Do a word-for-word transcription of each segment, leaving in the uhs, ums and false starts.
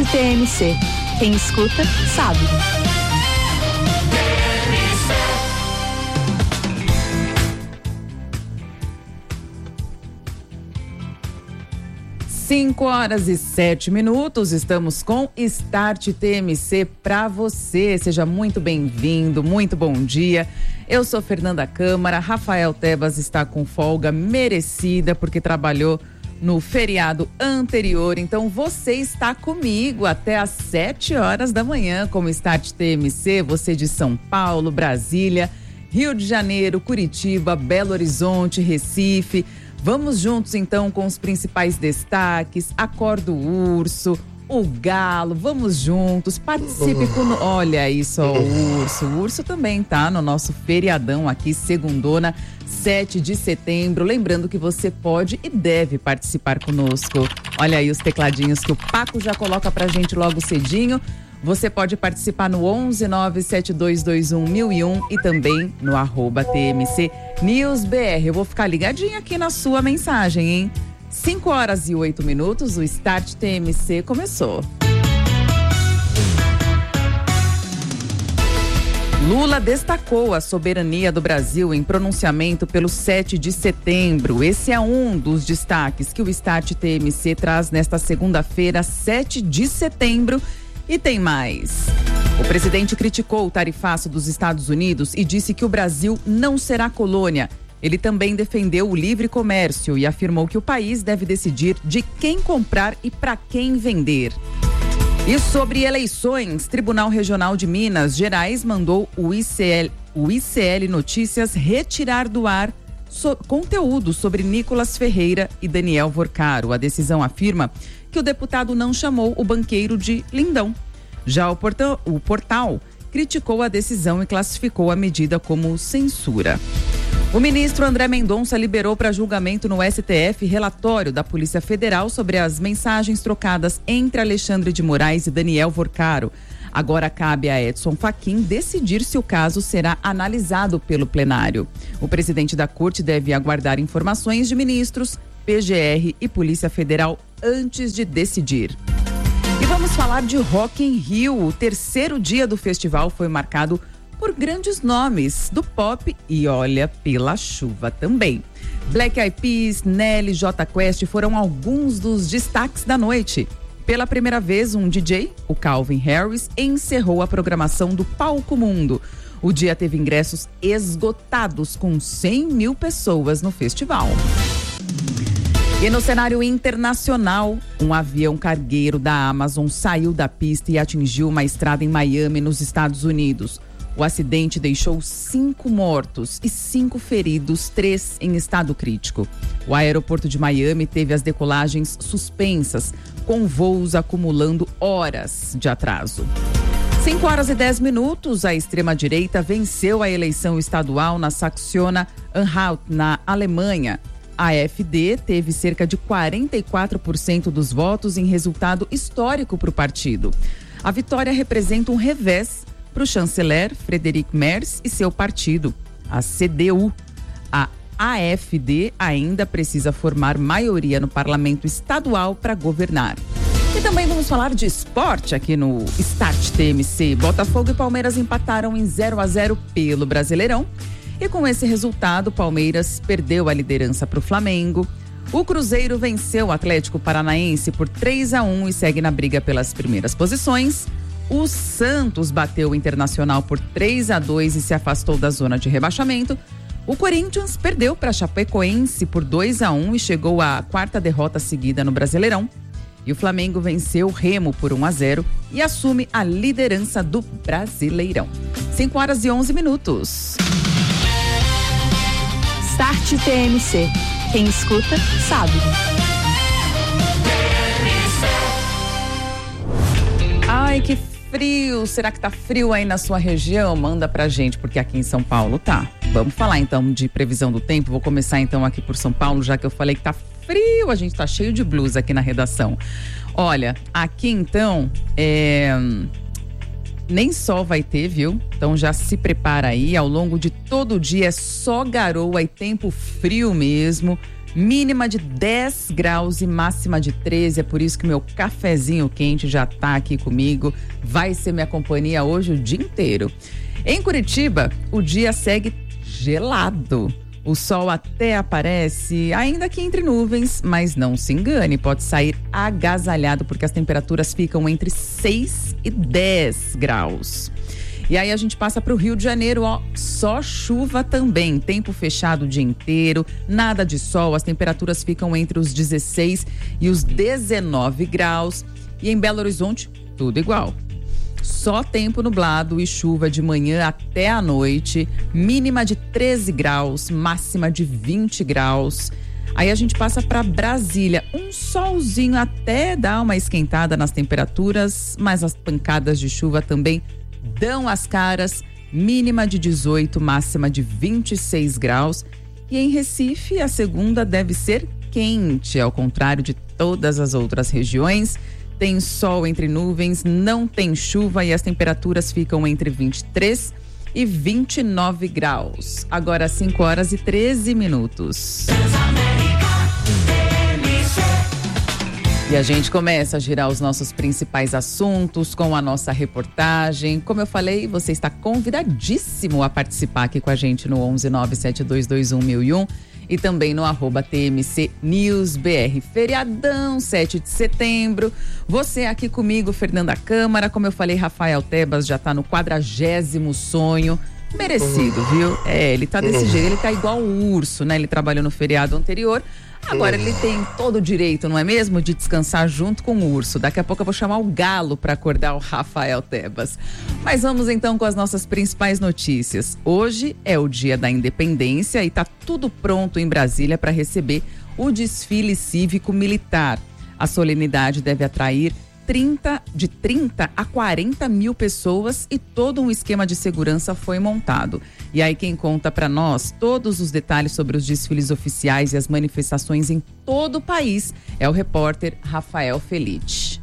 T M C. Quem escuta, sabe. cinco horas e sete minutos, estamos com Start T M C para você. Seja muito bem-vindo, muito bom dia. Eu sou Fernanda Câmara, Rafael Tebas está com folga merecida porque trabalhou no feriado anterior. Então você está comigo até às sete horas da manhã como Start T M C, você de São Paulo, Brasília, Rio de Janeiro, Curitiba, Belo Horizonte, Recife. Vamos juntos então com os principais destaques. Acorda o urso, o galo, vamos juntos, participe com... Olha aí só o urso, o urso também tá no nosso feriadão aqui, segundona, sete de setembro. Lembrando que você pode e deve participar conosco. Olha aí os tecladinhos que o Paco já coloca pra gente logo cedinho. Você pode participar no onze nove sete dois dois um mil e um e também no arroba T M C News B R. Eu vou ficar ligadinha aqui na sua mensagem, hein? cinco horas e oito minutos, o Start T M C começou. Lula destacou a soberania do Brasil em pronunciamento pelo sete de setembro. Esse é um dos destaques que o Start T M C traz nesta segunda-feira, sete de setembro. E tem mais. O presidente criticou o tarifaço dos Estados Unidos e disse que o Brasil não será colônia. Ele também defendeu o livre comércio e afirmou que o país deve decidir de quem comprar e para quem vender. E sobre eleições, Tribunal Regional de Minas Gerais mandou o I C L, o I C L Notícias retirar do ar so, conteúdo sobre Nicolas Ferreira e Daniel Vorcaro. A decisão afirma que o deputado não chamou o banqueiro de lindão. Já o portal, o portal criticou a decisão e classificou a medida como censura. O ministro André Mendonça liberou para julgamento no S T F relatório da Polícia Federal sobre as mensagens trocadas entre Alexandre de Moraes e Daniel Vorcaro. Agora cabe a Edson Fachin decidir se o caso será analisado pelo plenário. O presidente da corte deve aguardar informações de ministros, P G R e Polícia Federal antes de decidir. E vamos falar de Rock in Rio. O terceiro dia do festival foi marcado por grandes nomes do pop e olha, pela chuva também. Black Eyed Peas, Nelly, Jota Quest foram alguns dos destaques da noite. Pela primeira vez, um D J, o Calvin Harris, encerrou a programação do Palco Mundo. O dia teve ingressos esgotados, com cem mil pessoas no festival. E no cenário internacional, um avião cargueiro da Amazon saiu da pista e atingiu uma estrada em Miami, nos Estados Unidos. O acidente deixou cinco mortos e cinco feridos, três em estado crítico. O aeroporto de Miami teve as decolagens suspensas, com voos acumulando horas de atraso. cinco horas e dez minutos, a extrema-direita venceu a eleição estadual na Saxônia-Anhalt, na Alemanha. A AfD teve cerca de quarenta e quatro por cento dos votos em resultado histórico para o partido. A vitória representa um revés para o chanceler Friedrich Merz e seu partido, a C D U. A AfD ainda precisa formar maioria no parlamento estadual para governar. E também vamos falar de esporte aqui no Start T M C. Botafogo e Palmeiras empataram em zero a zero pelo Brasileirão. E com esse resultado, o Palmeiras perdeu a liderança para o Flamengo. O Cruzeiro venceu o Atlético Paranaense por três a um e segue na briga pelas primeiras posições. O Santos bateu o Internacional por três a dois e se afastou da zona de rebaixamento. O Corinthians perdeu para a Chapecoense por dois a um e chegou à quarta derrota seguida no Brasileirão. E o Flamengo venceu o Remo por um a zero e assume a liderança do Brasileirão. cinco horas e onze minutos. Start T M C. Quem escuta, sabe. Ai, que frio. Será que tá frio aí na sua região? Manda pra gente, porque aqui em São Paulo tá. Vamos falar então de previsão do tempo. Vou começar então aqui por São Paulo, já que eu falei que tá frio. A gente tá cheio de blusa aqui na redação. Olha, aqui então, é... nem sol vai ter, viu? Então já se prepara aí. Ao longo de todo o dia é só garoa e tempo frio mesmo. Mínima de dez graus e máxima de treze, é por isso que meu cafezinho quente já tá aqui comigo, vai ser minha companhia hoje o dia inteiro. Em Curitiba, o dia segue gelado. O sol até aparece, ainda que entre nuvens, mas não se engane, pode sair agasalhado porque as temperaturas ficam entre seis e dez graus. E aí a gente passa para o Rio de Janeiro, ó, só chuva também, tempo fechado o dia inteiro, nada de sol, as temperaturas ficam entre os dezesseis e os dezenove graus. E em Belo Horizonte, tudo igual. Só tempo nublado e chuva de manhã até a noite, mínima de treze graus, máxima de vinte graus. Aí a gente passa para Brasília, um solzinho até dá uma esquentada nas temperaturas, mas as pancadas de chuva também dão as caras, mínima de dezoito, máxima de vinte e seis graus. E em Recife, a segunda deve ser quente, ao contrário de todas as outras regiões. Tem sol entre nuvens, não tem chuva e as temperaturas ficam entre vinte e três e vinte e nove graus. Agora cinco horas e treze minutos. E a gente começa a girar os nossos principais assuntos com a nossa reportagem. Como eu falei, você está convidadíssimo a participar aqui com a gente no onze nove sete dois dois um mil e um e também no arroba T M C News B R. Feriadão, sete de setembro. Você aqui comigo, Fernanda Câmara. Como eu falei, Rafael Tebas já está no quadragésimo sonho. Merecido, viu? É, ele tá desse jeito, ele tá igual o urso, né? Ele trabalhou no feriado anterior. Agora ele tem todo o direito, não é mesmo, de descansar junto com o urso. Daqui a pouco eu vou chamar o galo para acordar o Rafael Tebas. Mas vamos então com as nossas principais notícias. Hoje é o Dia da Independência e tá tudo pronto em Brasília para receber o desfile cívico-militar. A solenidade deve atrair trinta, de trinta a quarenta mil pessoas e todo um esquema de segurança foi montado. E aí quem conta para nós todos os detalhes sobre os desfiles oficiais e as manifestações em todo o país é o repórter Rafael Felite.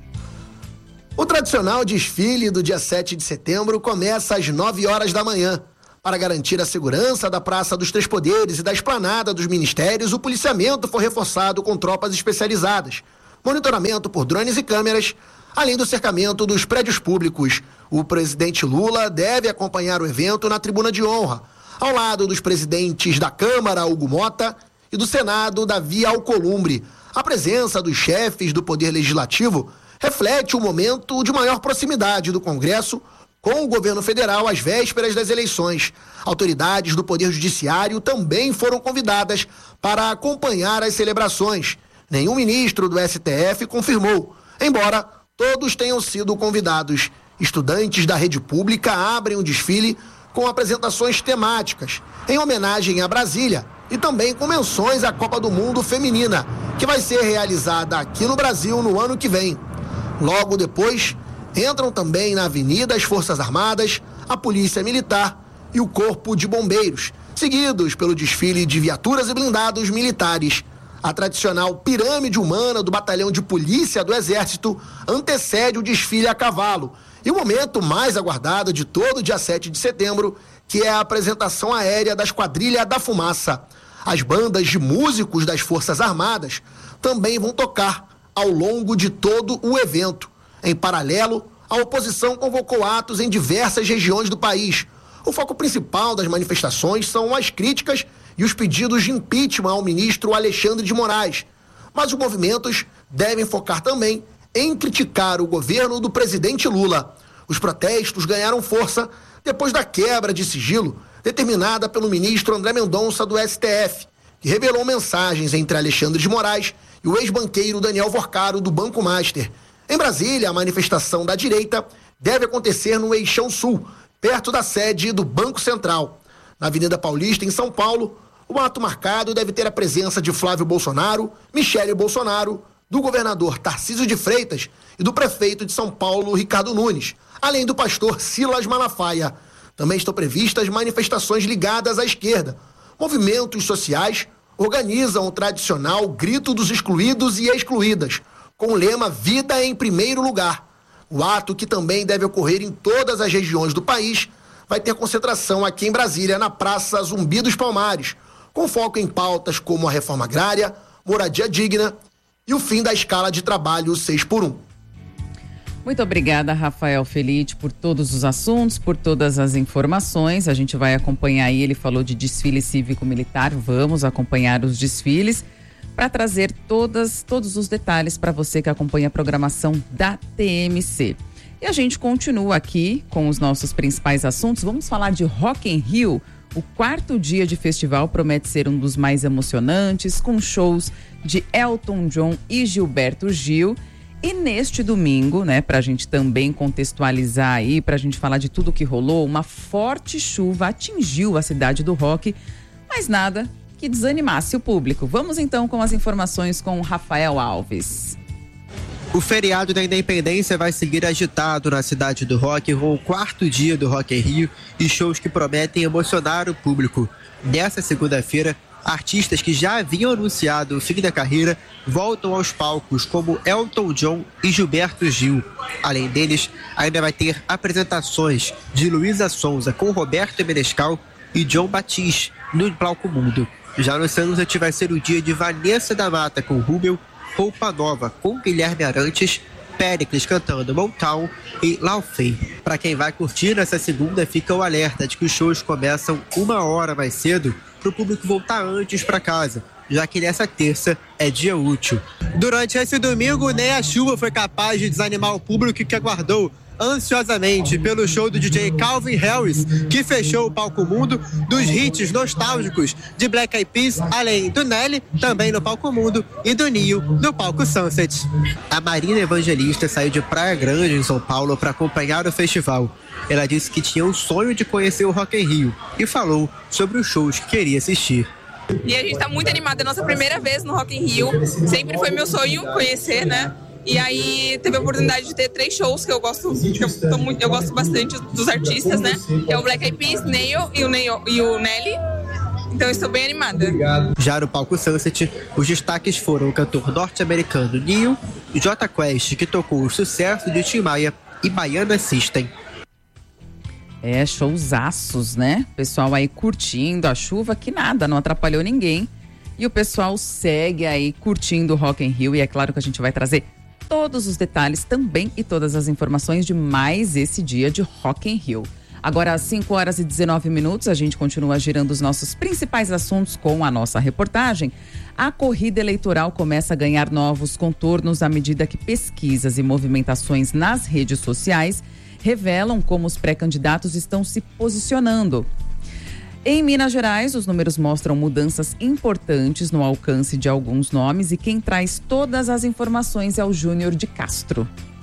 O tradicional desfile do dia sete de setembro começa às nove horas da manhã. Para garantir a segurança da Praça dos Três Poderes e da esplanada dos ministérios, o policiamento foi reforçado com tropas especializadas. Monitoramento por drones e câmeras, além do cercamento dos prédios públicos. O presidente Lula deve acompanhar o evento na tribuna de honra, ao lado dos presidentes da Câmara, Hugo Mota, e do Senado, Davi Alcolumbre. A presença dos chefes do Poder Legislativo reflete o momento de maior proximidade do Congresso com o governo federal às vésperas das eleições. Autoridades do Poder Judiciário também foram convidadas para acompanhar as celebrações. Nenhum ministro do S T F confirmou, embora todos tenham sido convidados. Estudantes da rede pública abrem o desfile com apresentações temáticas, em homenagem a Brasília, e também com menções à Copa do Mundo Feminina, que vai ser realizada aqui no Brasil no ano que vem. Logo depois, entram também na avenida as Forças Armadas, a Polícia Militar e o Corpo de Bombeiros, seguidos pelo desfile de viaturas e blindados militares. A tradicional pirâmide humana do Batalhão de Polícia do Exército antecede o desfile a cavalo. E o momento mais aguardado de todo o dia sete de setembro, que é a apresentação aérea da Esquadrilha da Fumaça. As bandas de músicos das Forças Armadas também vão tocar ao longo de todo o evento. Em paralelo, a oposição convocou atos em diversas regiões do país. O foco principal das manifestações são as críticas e os pedidos de impeachment ao ministro Alexandre de Moraes. Mas os movimentos devem focar também em criticar o governo do presidente Lula. Os protestos ganharam força depois da quebra de sigilo determinada pelo ministro André Mendonça do S T F, que revelou mensagens entre Alexandre de Moraes e o ex-banqueiro Daniel Vorcaro do Banco Master. Em Brasília, a manifestação da direita deve acontecer no Eixão Sul, perto da sede do Banco Central. Na Avenida Paulista, em São Paulo, o ato marcado deve ter a presença de Flávio Bolsonaro, Michele Bolsonaro, do governador Tarcísio de Freitas e do prefeito de São Paulo, Ricardo Nunes, além do pastor Silas Malafaia. Também estão previstas manifestações ligadas à esquerda. Movimentos sociais organizam o tradicional Grito dos Excluídos e Excluídas, com o lema Vida em Primeiro Lugar. O ato, que também deve ocorrer em todas as regiões do país, vai ter concentração aqui em Brasília, na Praça Zumbi dos Palmares, com foco em pautas como a reforma agrária, moradia digna e o fim da escala de trabalho seis por um. Muito obrigada, Rafael Felite, por todos os assuntos, por todas as informações. A gente vai acompanhar aí, ele falou de desfile cívico-militar, vamos acompanhar os desfiles para trazer todas, todos os detalhes para você que acompanha a programação da T M C. E a gente continua aqui com os nossos principais assuntos. Vamos falar de Rock in Rio. O quarto dia de festival promete ser um dos mais emocionantes, com shows de Elton John e Gilberto Gil. E neste domingo, né, pra gente também contextualizar aí, pra gente falar de tudo que rolou, uma forte chuva atingiu a cidade do rock, mas nada que desanimasse o público. Vamos então com as informações com o Rafael Alves. O feriado da Independência vai seguir agitado na cidade do rock, com o quarto dia do Rock in Rio e shows que prometem emocionar o público. Nessa segunda-feira, artistas que já haviam anunciado o fim da carreira voltam aos palcos, como Elton John e Gilberto Gil. Além deles, ainda vai ter apresentações de Luísa Sonza com Roberto Menescal e John Batiste no Palco Mundo. Já no Sunset vai ser o dia de Vanessa da Mata com Rubel, Roupa Nova com Guilherme Arantes, Péricles cantando Motown e Laufey. Para quem vai curtir nessa segunda, fica o alerta de que os shows começam uma hora mais cedo para o público voltar antes para casa, já que nessa terça é dia útil. Durante esse domingo, nem a chuva foi capaz de desanimar o público que aguardou ansiosamente pelo show do D J Calvin Harris, que fechou o Palco Mundo dos hits nostálgicos de Black Eyed Peas, além do Nelly, também no Palco Mundo, e do Nio, no Palco Sunset. A Marina Evangelista saiu de Praia Grande, em São Paulo, para acompanhar o festival. Ela disse que tinha um sonho de conhecer o Rock in Rio e falou sobre os shows que queria assistir. E a gente está muito animada, é a nossa primeira vez no Rock in Rio, sempre foi meu sonho conhecer, né? E aí teve a oportunidade de ter três shows que eu gosto, que eu, tô muito, eu gosto bastante dos artistas, né? Que é o Black Eyed Peas, Neil e o, Neil, e o Nelly. Então eu estou bem animada. Já no Palco Sunset, os destaques foram o cantor norte-americano Neil, Jota Quest, que tocou o sucesso de Tim Maia, e Baiana System. É, showzaços, né? Pessoal aí curtindo a chuva, que nada, não atrapalhou ninguém. E o pessoal segue aí curtindo o Rock in Rio, e é claro que a gente vai trazer todos os detalhes também e todas as informações de mais esse dia de Rock in Rio. Agora, às cinco horas e dezenove minutos, a gente continua girando os nossos principais assuntos com a nossa reportagem. A corrida eleitoral começa a ganhar novos contornos à medida que pesquisas e movimentações nas redes sociais revelam como os pré-candidatos estão se posicionando. Em Minas Gerais, os números mostram mudanças importantes no alcance de alguns nomes, e quem traz todas as informações é o Júnior de Castro.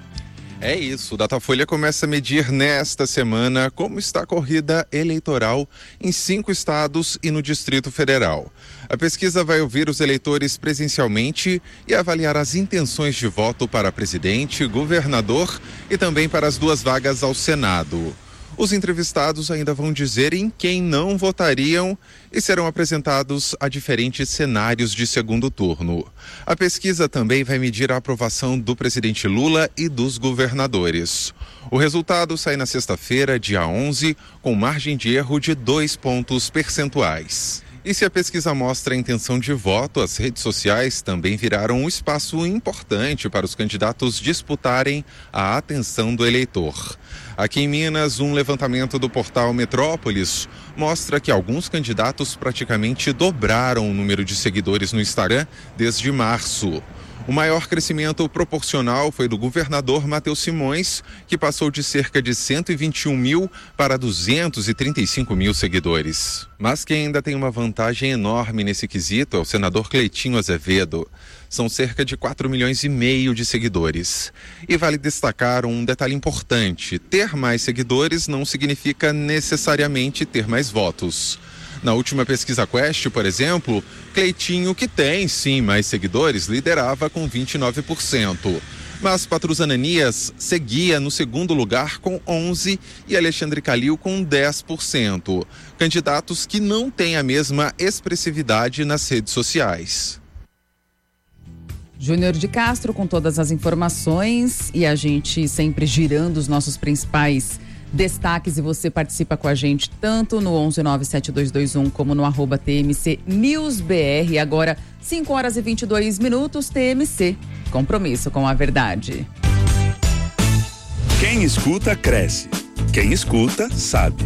É isso, o Datafolha começa a medir nesta semana como está a corrida eleitoral em cinco estados e no Distrito Federal. A pesquisa vai ouvir os eleitores presencialmente e avaliar as intenções de voto para presidente, governador e também para as duas vagas ao Senado. Os entrevistados ainda vão dizer em quem não votariam e serão apresentados a diferentes cenários de segundo turno. A pesquisa também vai medir a aprovação do presidente Lula e dos governadores. O resultado sai na sexta-feira, dia onze, com margem de erro de dois pontos percentuais. E se a pesquisa mostra a intenção de voto, as redes sociais também viraram um espaço importante para os candidatos disputarem a atenção do eleitor. Aqui em Minas, um levantamento do portal Metrópolis mostra que alguns candidatos praticamente dobraram o número de seguidores no Instagram desde março. O maior crescimento proporcional foi do governador Matheus Simões, que passou de cerca de cento e vinte e um mil para duzentos e trinta e cinco mil seguidores. Mas quem ainda tem uma vantagem enorme nesse quesito é o senador Cleitinho Azevedo. São cerca de quatro milhões e meio de seguidores. E vale destacar um detalhe importante: ter mais seguidores não significa necessariamente ter mais votos. Na última pesquisa Quest, por exemplo, Cleitinho, que tem sim mais seguidores, liderava com vinte e nove por cento. Mas Patrus Ananias seguia no segundo lugar com onze por cento e Alexandre Calil com dez por cento. Candidatos que não têm a mesma expressividade nas redes sociais. Júnior de Castro com todas as informações, e a gente sempre girando os nossos principais destaques e você participa com a gente tanto no onze nove sete dois dois um como no arroba T M C News B R. Agora, cinco horas e vinte e dois minutos, T M C. Compromisso com a verdade. Quem escuta, cresce. Quem escuta, sabe.